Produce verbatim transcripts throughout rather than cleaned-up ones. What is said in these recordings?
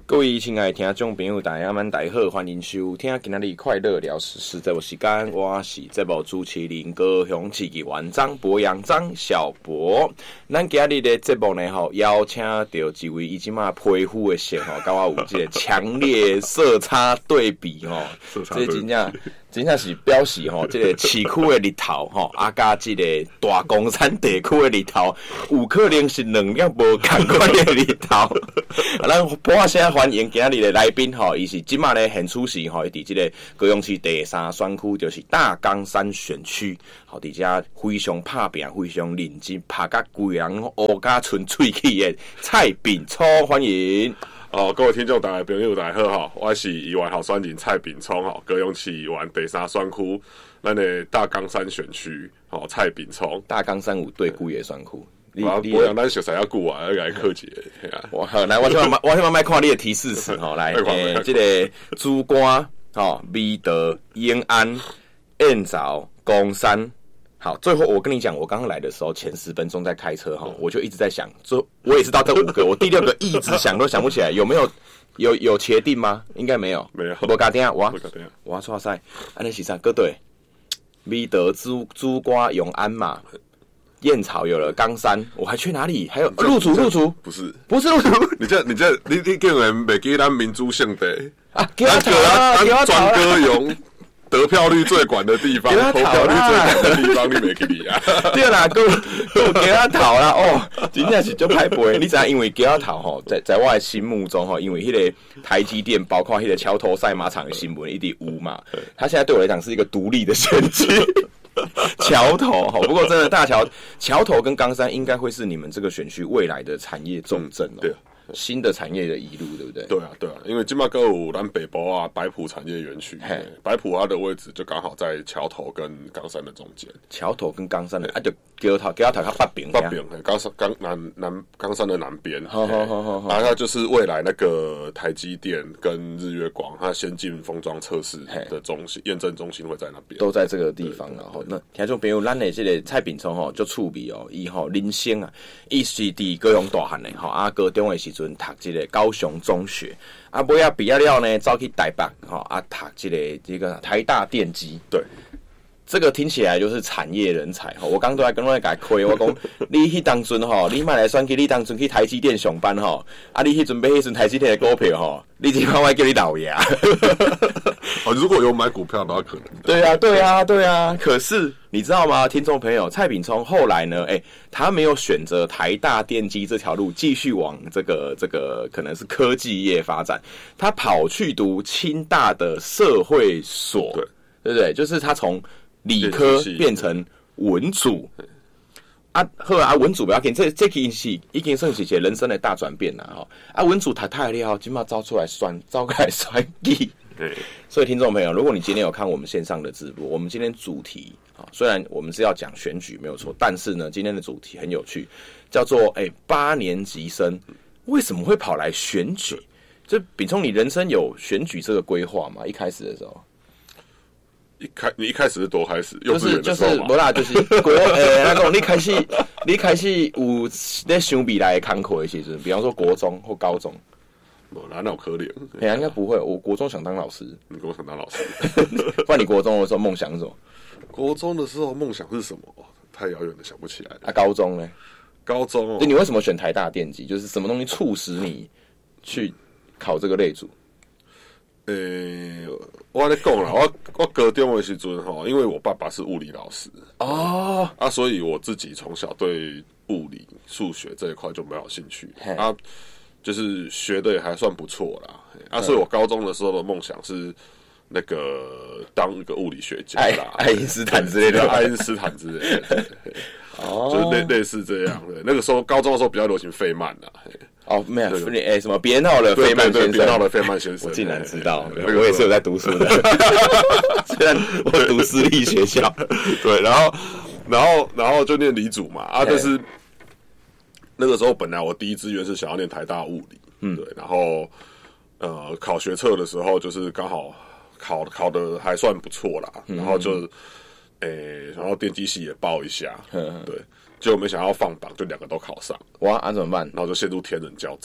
各位亲爱的听众朋友，大家晚大家好，欢迎收听今仔日快乐聊时事节目时间，我是节目主持人高雄市议员张博洋张小博。咱今日的节目呢，吼邀请到一位伊即马皮肤的色吼，甲我有这个强烈色差对比吼，这真正真正是表示吼，这个市区的日头吼，啊甲这个大公山地区的日头，有可能是两样无同款的日头。啊，咱播声欢迎今日的来宾吼，伊是即马咧现出席吼，伫即个高雄市第三选区，就是大冈山选区，吼，伫遮非常拍拼、非常认真，拍甲规人乌甲剩喙齿的蔡炳聪，欢迎。 哦，各位听众大家朋友大家好，我是议员候选人蔡炳聪吼，高雄市议员第三选区，咱的大冈山选区，吼蔡炳聪。 大冈山有对几个选区？ 你你我讲咱熟悉要久啊，要来客气的。 我好来，我先把我先把看你的提示词吼，来，诶，这个主官吼，美德、延安、燕巢、公山。好，最后我跟你讲，我刚刚来的时候前十分钟在开车哈，我就一直在想，就我也是到这五个，我第六个一直想都想不起来，有没有有有茄定吗？应该没有， 没有。 无加定我我错赛，安尼是啥？各队，美德、朱朱瓜、永安嘛，燕巢有了，冈山，我还缺哪里？还有鹿竹，鹿竹不是不是鹿竹， 你这你这你你竟然袂记咱民主性的啊？给他讨咱专歌咏。得票率最管的地方，投票率最管的地方，你没给你啊？ 对啦，够够给他讨啦哦，真正是就派背。你知道，因为给他讨吼，在在我的心目中吼，因为迄个台积电，包括迄个桥头赛马场的新闻一定有嘛。他现在对我来讲是一个独立的选区。桥头哈，不过真的大桥桥头跟冈山应该会是你们这个选区未来的产业重镇哦。对。新的产业的移入，对不对？ 对啊，对啊，因为今嘛个有咱北部啊，白埔产业园区，白埔它的位置就刚好在桥头跟冈山的中间。 桥头跟冈山的，啊，就桥头，桥头它北边， 北边，冈山冈南南冈山的南边。 好好好好好。 然后它就是未来那个台积电跟日月光它先进封装测试的中心验证中心会在那边， 都在这个地方。然后那听众朋友，咱的这个蔡炳聪吼就趣味哦，伊吼人生啊，伊是伫高雄大汉的吼，啊高中的时阵读这个高雄中学，啊尾仔毕业了呢，走去台北吼，啊读这个这个台大电机， 对。 这个听起来就是产业人才哈！我刚刚都在跟我在亏，我讲你去当阵哈，你买来选去，你当阵去台积电上班哈，啊你去准备迄阵台积电的股票哈，你这番我叫你老爷。 哦，如果有买股票的话，可能。 对啊，对啊，对啊。可是你知道吗，听众朋友，蔡炳聪后来呢，哎、欸，他没有选择台大电机这条路，继续往这个这个可能是科技业发展，他跑去读清大的社会所，对对不对？就是他从理科变成文组啊，好啊，文组不要紧，这这件是已经算是一个人生的大转变啦吼。啊，文组读太了，今嘛招出来选，招来选技。对，所以听众朋友，如果你今天有看我们线上的直播，我们今天主题啊，虽然我们是要讲选举没有错，但是呢，今天的主题很有趣，叫做哎、欸、八年级生为什么会跑来选举？这炳聪，你人生有选举这个规划吗？一开始的时候。 一开你一开始是多开始，幼稚园的时候嘛， 就是不啦，就是国诶，那种你开始你开始有在想未来的工课的时阵，比方说国中或高中， 无哪有可怜？ 哎呀，应该不会。我国中想当老师， 你国中想当老师， 不然你国中的时候梦想是什么？ 国中的时候梦想是什么？太遥远的想不起来了。 啊，高中呢？ 高中哦， 就你为什么选台大电机？就是什么东西促使你去考这个类组？ 诶、欸，我跟你讲啦，我我高中的时阵吼，因为我爸爸是物理老师哦， 啊，所以我自己从小对物理、数学这一块就没有兴趣啊，就是学的也还算不错啦啊，所以我高中的时候的梦想是那个当一个物理学家啦， 爱因斯坦之类的， 爱因斯坦之类的，哦，就是类类似这样的。那个时候高中的时候比较流行费曼啦。 哦，没有，哎、欸，什么别闹了，费曼先生， 别闹了，费曼先生， 我竟然知道，我也是有在读书的，虽然我读私立学校， 对，然后，然后，然后就念理组嘛，啊，但是那个时候本来我第一志愿是想要念台大物理，嗯，对，然后呃，考学测的时候就是刚好考考的还算不错啦，嗯、然后就，诶、欸，然后电机系也报一下，嗯、对。结果没想到放榜，就两个都考上， 哇！啊怎么办？ 然后就陷入天人交战。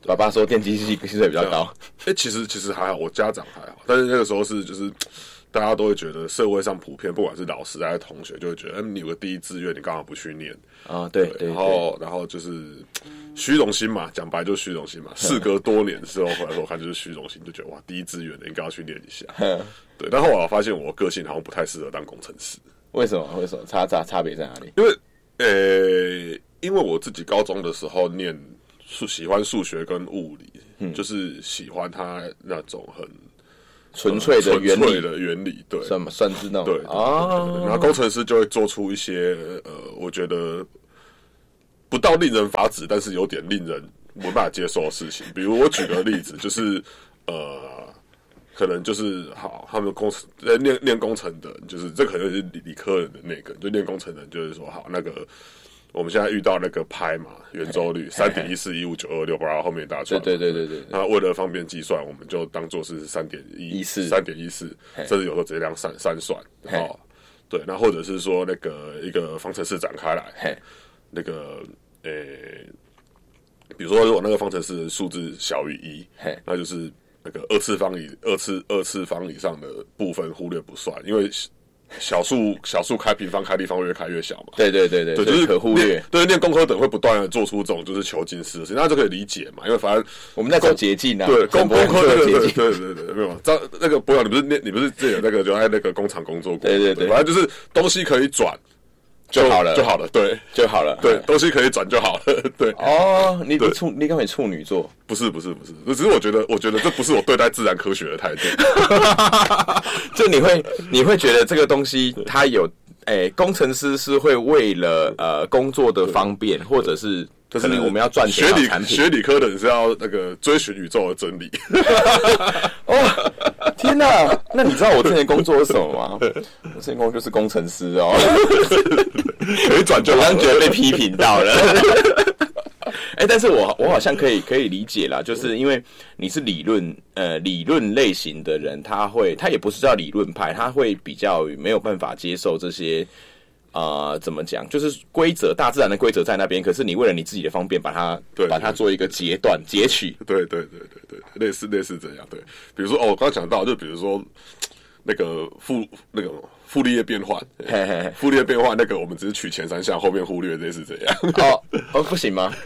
爸爸说电机系薪水比较高。 哎、欸，其实其实还好，我家长还好，但是那个时候是就是大家都会觉得社会上普遍，不管是老师还是同学，就会觉得，嗯，你有个第一志愿，你干嘛不去念？ 啊、哦，对 对, 对， 然后然后就是虚荣心嘛，讲白就是虚荣心嘛。事隔多年之后回来我看就是虚荣心，就觉得哇，第一志愿的应该要去念一下。对，但后来我发现我个性好像不太适合当工程师。 为什么？为什么？差差差别在哪里？ 因为呃，因为我自己高中的时候念数，喜欢数学跟物理，嗯、就是喜欢它那种很纯粹的原理、 纯粹的原理，对， 算算是那种对哦。然后工程师就会做出一些呃，我觉得不到令人发指，但是有点令人没办法接受的事情。比如我举个例子，就是呃。可能就是好，他们工程在念念工程的，就是这可能是理理科人的那个，就念工程的，就是说好那个我们现在遇到那个派嘛，圆周率三点一四一五九二六，不然后面一大串， 对对对对对。 那为了方便计算，我们就当做是三点一四，三点一四，甚至有时候直接量三三算，哦，对，那或者是说那个一个方程式展开来，那个呃、欸，比如说如果那个方程式数字小于一，那就是。那个二次方以二次二次方以上的部分忽略不算，因为小数小数开平方开立方越开越小嘛。 对对对对， 对，就是可忽略。 对，念工科等会不断的做出这种就是求近似的事情，那就可以理解嘛，因为反正我们在走捷径啊。 对，工工科对对对对对对，没有。这那个博洋，你不是念你不是自己有那个就在那个工厂工作过？ 对对对， 反正就是东西可以转。 就好了， 就好了，对， 就好了， 对，东西可以转就好了，对。 哦，你处，你刚才处女座？ 不是，不是，不是，只是我觉得，我觉得这不是我对待自然科学的态度。 就你会，你会觉得这个东西它有，诶、欸，工程师是会为了呃工作的方便，或者是可能我们要赚钱学理产品， 学理科的人是要那个追寻宇宙的真理。 哦，天哪！那你知道我之前工作是什么吗？我之前工作就是工程师哦。 可以转就好， 我刚觉得被批评到了。哎、欸，但是我我好像可以可以理解啦，就是因为你是理论呃理论类型的人，他会他也不是叫理论派，他会比较没有办法接受这些啊、呃、怎么讲，就是规则大自然的规则在那边，可是你为了你自己的方便，把它对把它做一个截断截取， 对对对对对，类似类似这样，对，比如说哦，我刚刚讲到，就比如说那个复那个。傅立叶变换，傅立叶变换那个我们只是取前三项，后面忽略类似这样。 哦哦，不行吗？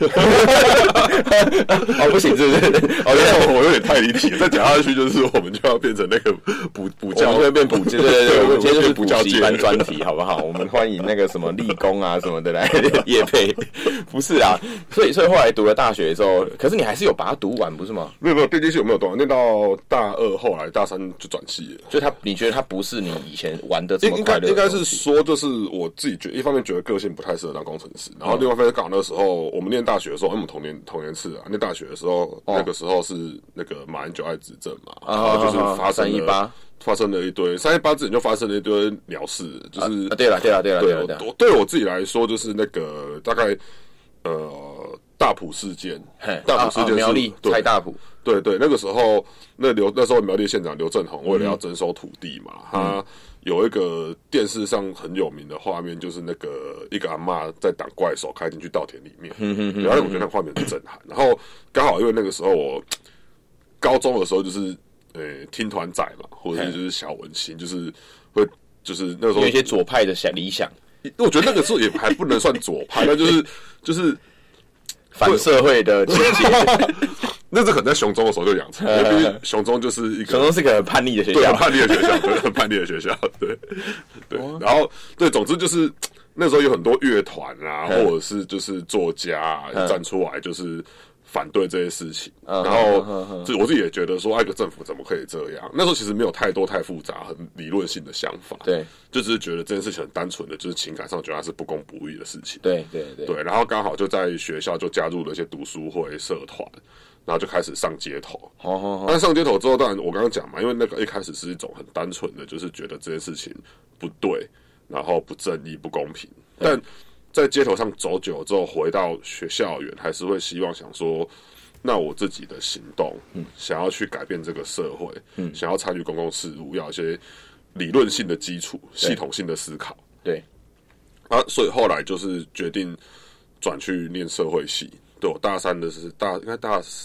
哦，不行，是不是？ 哦，我有点太离题，再讲下去就是我们就要变成那个补补教， 会变补对对对，我们今天就是补习班专题，好不好？我们欢迎那个什么理工啊什么的来业配，不是啊？所以所以后来读了大学之后，可是你还是有把它读完，不是吗？ 没有没有，电机系有没有读完？念到大二，后来大三就转系了。 就他，你觉得他不是你以前玩的？ 应该应该是说，就是我自己觉得，一方面觉得个性不太适合当工程师，然后另外一方面刚好那个时候我们念大学的时候，因为我们同年同年次啊，念大学的时候，哦、那个时候是那个马英九爱执政嘛，然后就是发生了发生了一堆三一八之前就发生了一堆鸟事，就是啊，对了对了对了对了， 对对我自己来说，就是那个大概呃大埔事件，大埔事件苗栗蔡大埔。 对对，那个时候那刘那时候苗栗县长刘正宏为了要征收土地嘛，嗯、他有一个电视上很有名的画面，就是那个一个阿嬷在挡怪手开进去稻田里面，嗯、然后我觉得那画面很震撼。然后刚好因为那个时候我高中的时候就是呃听团仔嘛，或者是就是小文青，就是会就是那个时候有一些左派的小理想。 我觉得那个时候也还不能算左派，那就是就是反社会的情节。 那这可能在雄中的时候就养成，因为毕竟雄中就是一个雄中是个很叛逆的学校， 对，很叛逆的学校，对，很叛逆的学校，对对。然后对，总之就是那时候有很多乐团啊，或者是就是作家啊站出来，就是反对这些事情。然后就我自己也觉得说，哎，个政府怎么可以这样？那时候其实没有太多太复杂、很理论性的想法，对，就只是觉得这件事情很单纯的，就是情感上觉得它是不公不义的事情， 对对对。 对，然后刚好就在学校就加入了一些读书会、社团。然后就开始上街头， 好好好。 但上街头之后，当然我刚刚讲嘛，因为那个一开始是一种很单纯的，就是觉得这件事情不对，然后不正义、不公平。但在街头上走久之后，回到学校园，还是会希望想说，那我自己的行动，嗯、想要去改变这个社会，嗯、想要参与公共事务，要有一些理论性的基础、系统性的思考。 对。 啊，所以后来就是决定转去念社会系。对，我大三的是大，应该大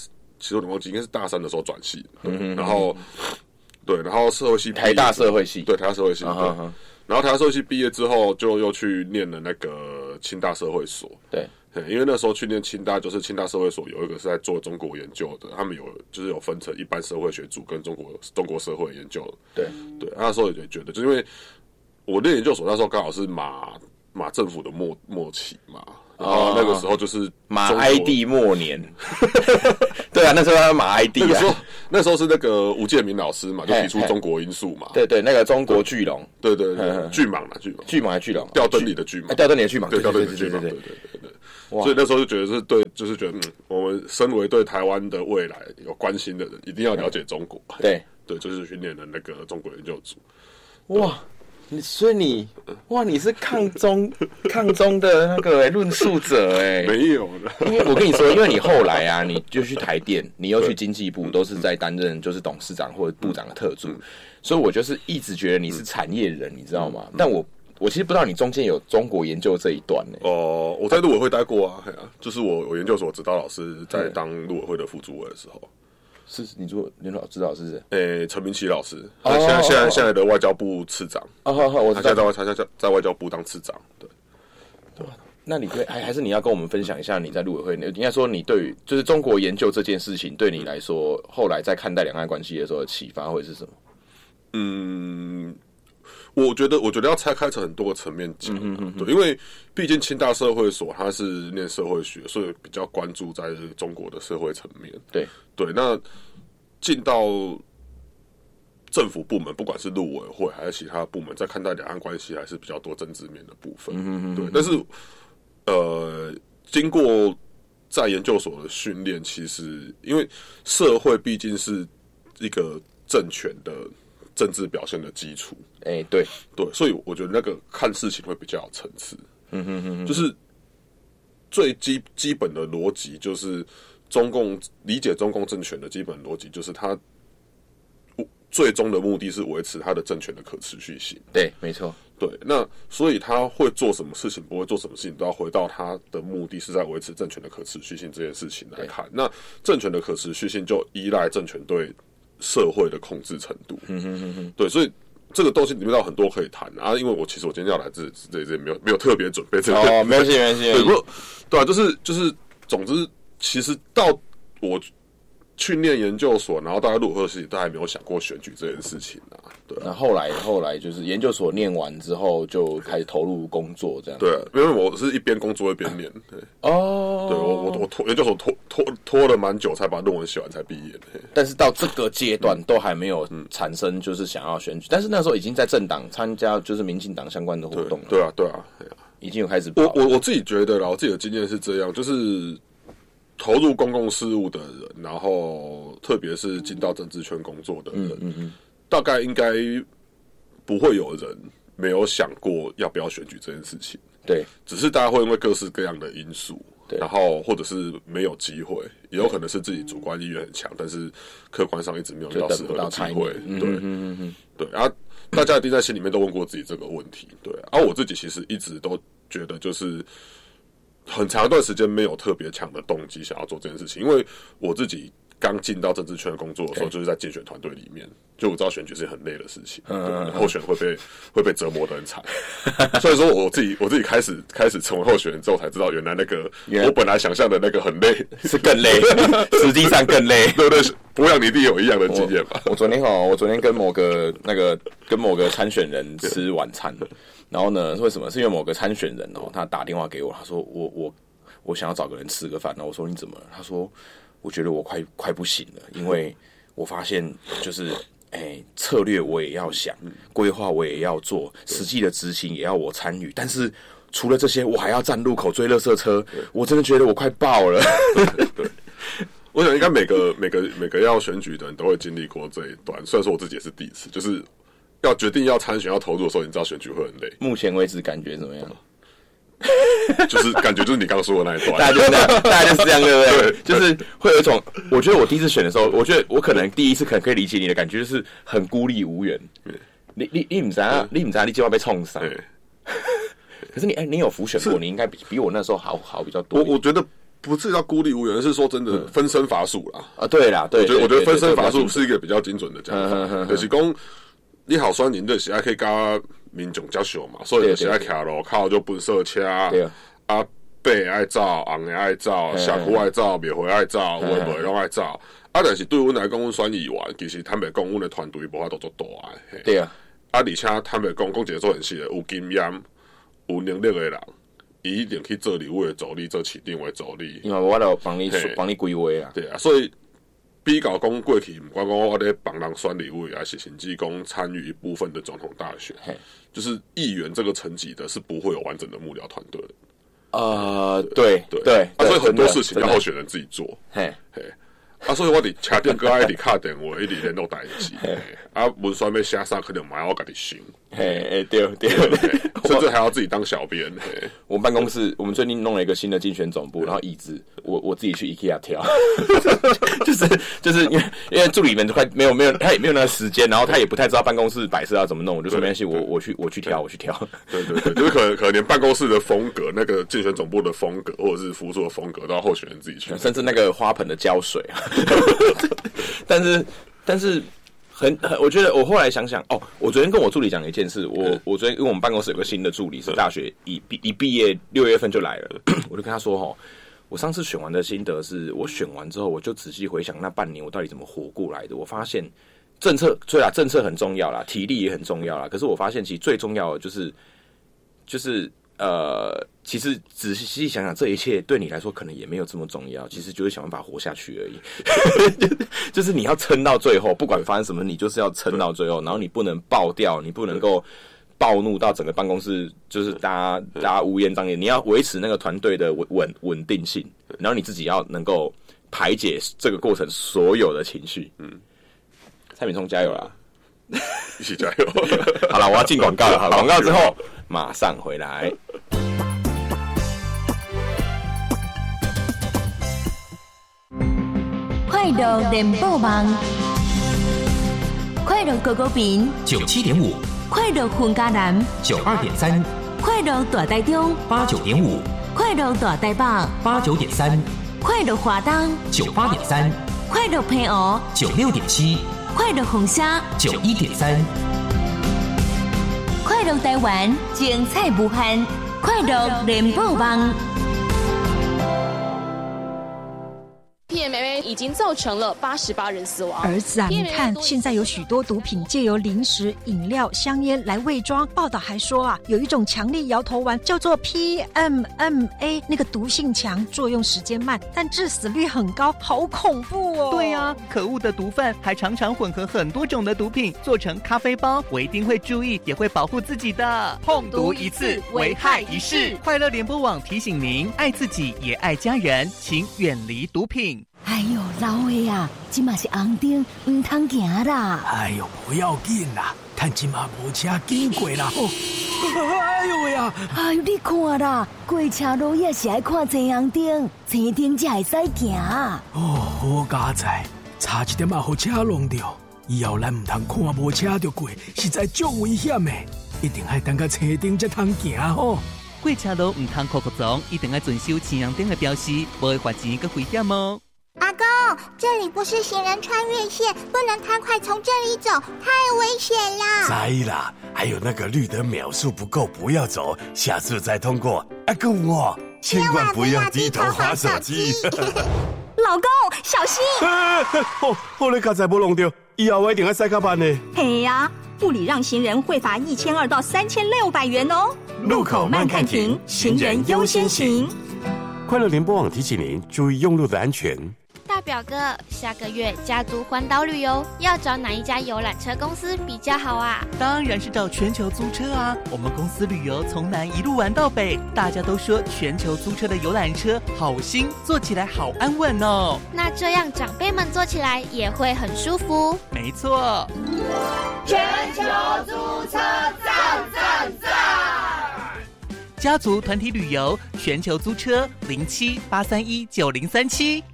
其实我忘记应该是大三的时候转系，嗯，然后对，然后社会系台大社会系， 对，台大社会系，对，然后台大社会系毕业之后，就又去念了那个清大社会所， 对。 因为那时候去念清大，就是清大社会所有一个是在做中国研究的，他们有就是有分成一般社会学组跟中国中国社会研究的。 对对，那时候也觉得，就是因为我念研究所那时候刚好是马马政府的末末期嘛，然后那个时候就是马哀帝末年。对啊，那时候他马哀帝啊， 那时候那时候是那个吴建民老师嘛，就提出中国因素嘛。 对对，那个中国巨龙， 对对对，巨蟒嘛，巨蟒， 巨蟒还是巨龙？ 吊灯里的巨蟒， 吊灯里的巨蟒， 对，吊灯里的巨蟒，对对对对对。所以那时候就觉得是对，就是觉得嗯，我们身为对台湾的未来有关心的人，一定要了解中国。 对对，就是去念的那个中国研究组。 哇，你所以你哇，你是抗中抗中的那个论述者哎， 没有了。 因为我跟你说，因为你后来啊，你就去台电，你又去经济部，都是在担任就是董事长或者部长的特助，所以我就是一直觉得你是产业人，你知道吗？但我。我其实不知道你中间有中国研究这一段呢、欸。 哦、呃，我在陆委会待过啊，啊就是我我研究所指导老师在当陆委会的副主委的时候， 是你做研究指导老师是？ 诶，陈明奇老师，他现在、哦、现在现在的外交部次长。 哦，好好，我知道。 他现在在外他现在在外交部当次长，对。 对，那你可以还还是你要跟我们分享一下你在陆委会，应该说你对于就是中国研究这件事情，对你来说，后来在看待两岸关系的时候的启发会是什么？ 嗯。我觉得，我觉得要拆开成很多个层面讲、啊嗯嗯嗯，对，因为毕竟清大社会所它是念社会学，所以比较关注在中国的社会层面。 对对，那进到政府部门，不管是陆委会还是其他部门，在看待两岸关系，还是比较多政治面的部分。嗯嗯嗯对，但是呃，经过在研究所的训练，其实因为社会毕竟是一个政权的政治表现的基础， 哎、欸，对对，所以我觉得那个看事情会比较有层次。嗯哼哼哼，就是最基基本的逻辑，就是中共理解中共政权的基本逻辑，就是它最终的目的是维持它的政权的可持续性。 对，没错。 对，那所以他会做什么事情，不会做什么事情，都要回到他的目的是在维持政权的可持续性这件事情来看。那政权的可持续性就依赖政权对社会的控制程度，嗯哼哼哼，对，所以这个东西里面有很多可以谈啊。因为我其实我今天要来这这这没有没有特别准备这个， 哦，没关系没关系， 对，不，对啊，就是就是，总之，其实到我去念研究所，然后大家入学时都还没有想过选举这件事情啊。对啊， 那后来后来就是研究所念完之后，就开始投入工作这样。 对、啊，因为我是一边工作一边念。对哦，对我我我拖研究所拖拖拖了蛮久，才把论文写完才毕业。 但是到这个阶段都还没有产生就是想要选举，嗯、但是那时候已经在政党参加就是民进党相关的活动了。 对啊，对啊，对啊， 已经有开始。 我我我自己觉得啦，我自己的经验是这样，就是投入公共事务的人，然后特别是进到政治圈工作的人，嗯嗯嗯，大概应该不会有人没有想过要不要选举这件事情。 对， 只是大家会因为各式各样的因素，然后或者是没有机会，也有可能是自己主观意愿很强，但是客观上一直没有遇到适合的机会。对，嗯嗯嗯，对啊，大家一定在心里面都问过自己这个问题。对，啊，我自己其实一直都觉得，就是很长一段时间没有特别强的动机想要做这件事情，因为我自己刚进到政治圈工作的时候，就是在竞选团队里面，就我知道选举是很累的事情，嗯，候选会被会被折磨得很惨，所以说我自己我自己开始开始成为候选人之后，才知道原来那个我本来想象的那个很累是更累，实际上更累， 对不对？不让你一定有一样的经验吧？ 我, 我昨天哦，我昨天跟某个那个跟某个参选人吃晚餐，然后呢，为什么？是因为某个参选人哦，他打电话给我，他说我我我想要找个人吃个饭，然后我说你怎么了？他说。我觉得我快快不行了，因为我发现就是，哎、欸，策略我也要想，规划我也要做，实际的执行也要我参与，但是除了这些，我还要站路口追垃圾车，我真的觉得我快爆了。 对，我想应该每个每个每个要选举的人都会经历过这一段，虽然说我自己也是第一次，就是要决定要参选要投入的时候，你知道选举会很累。 目前为止感觉怎么样？ 就是感觉就是你刚刚说的那一段， 大家就是这样，大家就是这样，对不对？对，就是会有一种，我觉得我第一次选的时候，我觉得我可能第一次可能可以理解你的感觉，就是很孤立无援。你你你不知道，你不知道你今晚被冲上。可是你哎，你有浮选过，你应该比比我那时候好好比较多。 我我觉得不是叫孤立无援，是说真的分身乏术啦。 啊，对啦，对， 我觉得我觉得分身乏术对对对是一个比较精准的讲法，就是讲你好酸人的是爱可以跟民众接触嘛，所以就是爱徛路口就分设车，啊，白爱走，红的爱走，社区爱走，庙会爱走，有诶无拢爱走。啊，但是对阮来讲，阮选议员，其实坦白讲，阮的团队无法度做大诶。 对啊， 啊，而且坦白讲，讲一个做很细的，有经验、有能力的人。伊一定去做立委的助理，做市长的助理。 因为我都帮你帮你规划啊。 对啊，所以比较讲过去，不管讲我咧帮人选立委，还是甚至讲参与一部分的总统大选，就是议员这个层级的，是不会有完整的幕僚团队的。 呃，对对对， 啊，所以很多事情要候选人自己做。 嘿， 嘿。啊，所以我伫车顶搁爱伫敲电话，一直联络代志。啊，文宣要写啥，可能嘛要我家己想。 嘿，对对， 甚至还要自己当小编。 我们办公室，我们最近弄了一个新的竞选总部，然后椅子，我我自己去 IKEA 挑，就是就是因为因为助理们快没有没有，他也没有那个时间，然后他也不太知道办公室摆设要怎么弄，我就说没关系，我我去我去挑我去挑。 对对对，就是可能可能连办公室的风格、那个竞选总部的风格，或者是服装的风格，都要候选人自己去， 甚至那个花盆的浇水啊。但是，但是很很，我觉得我后来想想，哦，我昨天跟我助理讲了一件事，我、嗯、我昨天因为我们办公室有个新的助理，是大学一毕一毕业六月份就来了，我就跟他说，哈，我上次选完的心得是，我选完之后，我就仔细回想那半年我到底怎么活过来的，我发现政策，对啦，政策很重要啦，体力也很重要啦，可是我发现其实最重要的就是就是。呃，其实仔细想想，这一切对你来说可能也没有这么重要，其实就是想办法活下去而已。就是你要撑到最后，不管发生什么，你就是要撑到最后，然后你不能爆掉，你不能够暴怒到整个办公室就是大家大家乌烟瘴气，你要维持那个团队的稳稳定性，然后你自己要能够排解这个过程所有的情绪。嗯，蔡敏聪加油啦！ 一起加油！ 好了，我要进广告了。好，广告之后马上回来。 快乐联播网，快乐狗狗饼九七点五， 快乐混家男九二点三， 快乐大台中八九点五， 快乐大台北八九点三， 快乐华东九八点三， 快乐平湖九六点七。 快乐红虾九一点三， 快乐台湾精彩无限，快乐联播网。 P M A 已经造成了八十八人死亡。 儿子啊，你看现在有许多毒品借由零食、饮料、香烟来伪装。报道还说啊，有一种强力摇头丸叫做 P M M A， 那个毒性强，作用时间慢，但致死率很高，好恐怖哦。 对啊，可恶的毒贩还常常混合很多种的毒品做成咖啡包。我一定会注意，也会保护自己的。碰毒一次，危害一世。快乐联播网提醒您：爱自己也爱家人，请远离毒品。 哎呦，老的啊，今嘛是红灯，唔通行啦。 哎呦，不要紧啦，但今嘛无车经过啦。哦，哎呦喂啊！ 哎呦，你看啦，过车路也是爱看前红灯，前灯才会使行。 哦，好佳哉，差一点嘛，互车弄掉。以后咱唔通看无车就过，实在足危险的，一定要等到车灯才通行吼。 过车路唔通扣扣撞，一定要遵守前红灯的标示，不会罚钱跟危险哦。 阿公，这里不是行人穿越线，不能太快从这里走，太危险了。 知啦，还有那个绿灯秒数不够，不要走，下次再通过。阿公我千万不要低头滑手机。 老公，小心！ 哦，我咧刚才没弄掉，以后我一定要塞卡板呢。 嘿呀，不礼让行人会罚一千二到三千六百元哦。 路口慢看停，行人优先行。快乐联播网提醒您注意用路的安全。 大表哥，下个月家族环岛旅游要找哪一家游览车公司比较好啊？ 当然是找全球租车啊！我们公司旅游从南一路玩到北，大家都说全球租车的游览车好新，坐起来好安稳哦。 那这样长辈们坐起来也会很舒服。 没错， 全球租车赞赞赞！ 家族团体旅游，全球租车零七八三一九零三七。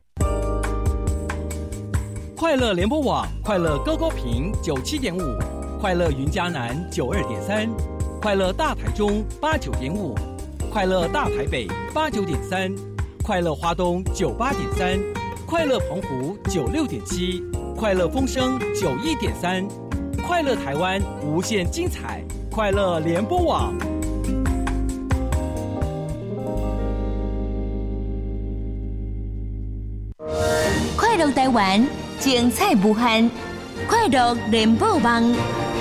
快乐联播网，快乐高高屏九七点五，快乐云嘉南九二点三，快乐大台中八九点五，快乐大台北八九点三，快快乐花东九八点三，快乐澎湖九六点七，快乐风声九一点三，快乐台湾无限精彩，快乐联播网。 快乐台湾，精彩无限，快乐联播网。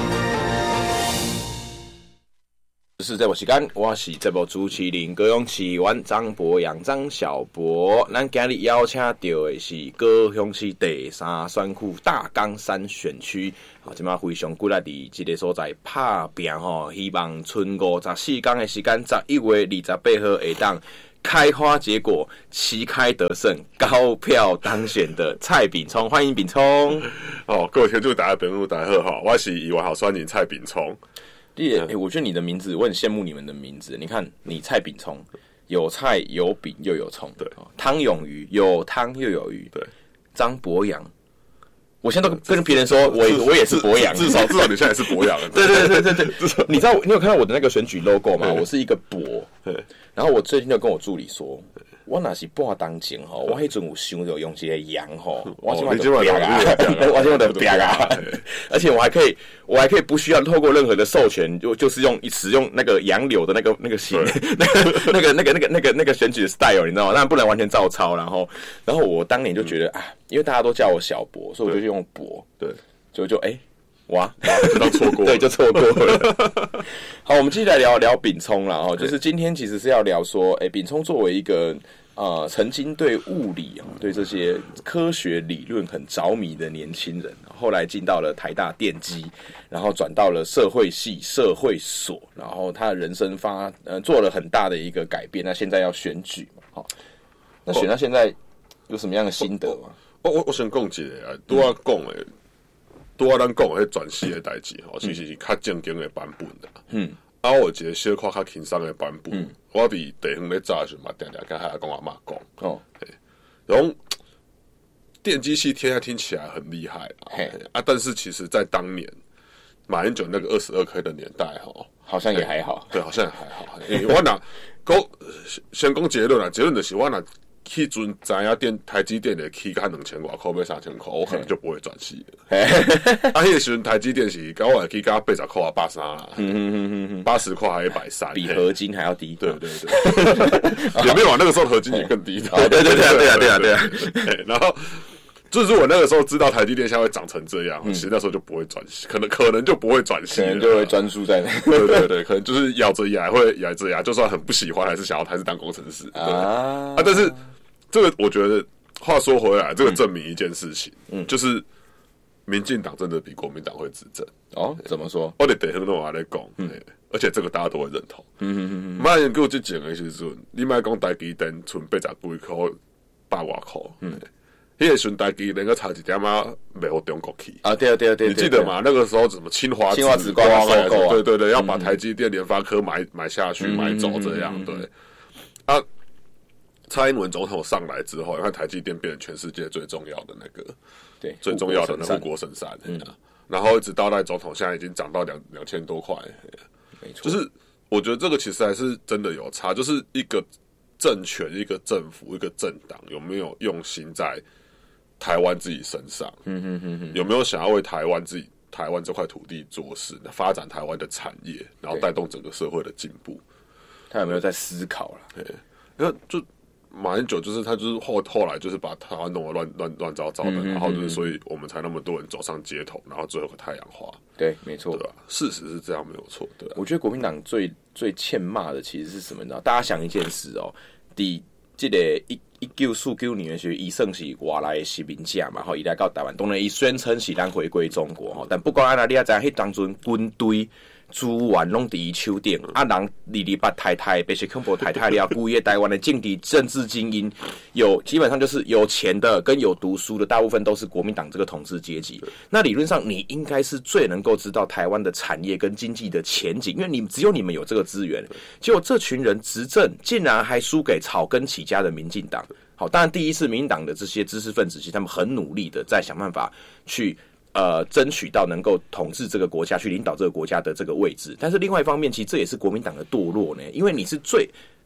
是在我时间，我是节目主持人高雄市议员张博洋张小博。咱今日邀请到的是高雄市第三选区大冈山选区，好，今麦非常鼓励伫这个所在拍拼吼，希望剩五十四天的时间，十一月二十八号会当开花结果，旗开得胜，高票当选的蔡炳聪，欢迎炳聪。 哦，各位听众大家朋友大家好，我是议员候选人蔡炳聪。 欸欸、我觉得你的名字，我很羡慕你们的名字。你看，你蔡炳聪，有菜有饼又有葱，对，汤永鱼有汤又有鱼，对，张博洋。我现在都跟别人说，我我也是博洋， 至少至少你现在也是博洋。 对对对对对，你知道你有看到我的那个选举 logo 吗？我是一个博，然后我最近就跟我助理说，我那是半当前吼，我迄阵有想着用一个羊吼，我现在就别啊，我现在就别啊，而且我还可以，我还可以不需要透过任何的授权，就就是用使用那个杨柳的那个那个型，那个那个那个那个那个那个选举的 style， 你知道吗？当然不能完全照抄，然后然后我当年就觉得啊，因为大家都叫我小博，所以我就用博，对，就就哎。哇， 就错过了， 对，就错过了。好，我们继续来聊聊炳聪啦哦，就是今天其实是要聊说，哎、欸，炳聪作为一个呃曾经对物理对这些科学理论很着迷的年轻人，后来进到了台大电机，然后转到了社会系社会所，然后他的人生发呃做了很大的一个改变。那现在要选举嘛，好，那选到现在有什么样的心得吗？ 我我我先讲一个啊，拄仔讲诶。拄仔咱讲迄转系的代志吼，其实是较正经的版本的。嗯，啊，我有一个小可较轻松的版本。嗯、我伫地方咧早时嘛，定定跟海公阿嬷讲。哦，然后电机系听听起来很厉害啦，啊，但是其实在当年马英九那个二十二 K 的年代吼， 好像也还好。 对，好像也还好。因为我若讲先讲结论啦，结论就是我若。迄阵知影电台积电的起价两千外块，要三千块，我可能就不会转系了。啊，迄个时阵台积电是搞我起价八十块啊，八三啦，八十块还一百三， 比合金还要低。 对对对，也没有啊，那个时候合金也更低。 对对对对啊对啊对啊。 然后，就是我那个时候知道台积电现在会长成这样，其实那时候就不会转系，可能可能就不会转系， 可能就会专注在那。 对对对，可能就是咬着牙会咬着牙，就算很不喜欢，还是想要还是当工程师啊。啊，但是。这个我觉得，话说回来，这个证明一件事情，嗯，就是民进党真的比国民党会执政。 哦，怎么说？ 我哋地方都话咧讲，嗯，而且这个大家都会认同。嗯嗯嗯嗯。卖人给我去讲的时阵，你卖讲台积电存八十几块、百外块，嗯，迄个时台积电个差一点嘛，卖互中国去。 啊，对啊对啊对啊。 你记得吗？那个时候什么清华、 清华紫光收购啊， 对对对，要把台积电、联发科买买下去、买走这样，对啊。蔡英文总统上来之后，因为台积电变成全世界最重要的那个， 对， 最重要的那护国神山。嗯，然后一直到赖总统现在已经涨到两两千多块， 没错。 就是我觉得这个其实还是真的有差，就是一个政权、一个政府、一个政党有没有用心在台湾自己身上，嗯哼哼哼，有没有想要为台湾自己台湾这块土地做事，发展台湾的产业，然后带动整个社会的进步。 他有没有在思考了？ 对，因为就。马英九就是他，就是后后来就是把台湾弄得乱乱乱糟糟的，然后就是所以我们才那么多人走上街头，然后最后个太阳花。 对，没错， 对吧？事实是这样，没有错，对吧？ 我觉得国民党最最欠骂的其实是什么？你知道？大家想一件事哦，第这个一一九四九年的时候，伊算是外来的殖民者嘛，吼，伊来到台湾，当然伊宣称是咱回归中国吼，但不管安那，你也知影，迄当阵军队。资源拢伫伊手顶，啊人里里把太太，白色恐怖太太了，规个台湾的政治政治精英，有基本上就是有钱的跟有读书的，大部分都是国民党这个统治阶级。那理论上你应该是最能够知道台湾的产业跟经济的前景，因为你只有你们有这个资源。结果这群人执政竟然还输给草根起家的民进党。好，当然第一是民进党的这些知识分子，其实他们很努力的在想办法去。呃，争取到能够统治这个国家，去领导这个国家的这个位置。但是另外一方面，其实这也是国民党的堕落呢，因为你是最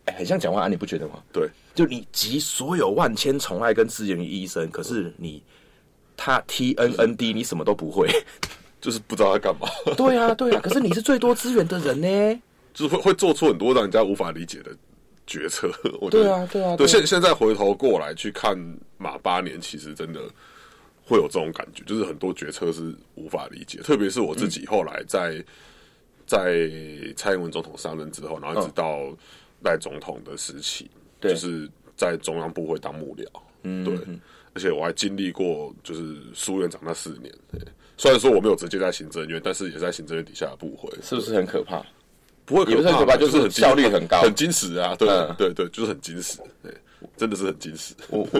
哎，很像蒋万安，你不觉得吗？ 对， 就你集所有万千宠爱跟资源于一身，可是你他 T N N D 你什么都不会， 就是不知道他干嘛。 对啊，对啊，可是你是最多资源的人呢， 就是会会做出很多让人家无法理解的决策。我觉得对啊，对啊， 对。现现在回头过来去看马八年，其实真的会有这种感觉，就是很多决策是无法理解，特别是我自己后来在、嗯、在蔡英文总统上任之后，然后一直到赖总统的时期，嗯、就是在中央部会当幕僚，嗯，对，而且我还经历过就是苏院长那四年，虽然说我没有直接在行政院，但是也在行政院底下的部会， 是不是很可怕？ 不会可怕， 也不是很可怕，就是效率很高， 很矜持啊，对、 嗯、 对对，就是很矜持，对，真的是很矜持。 我我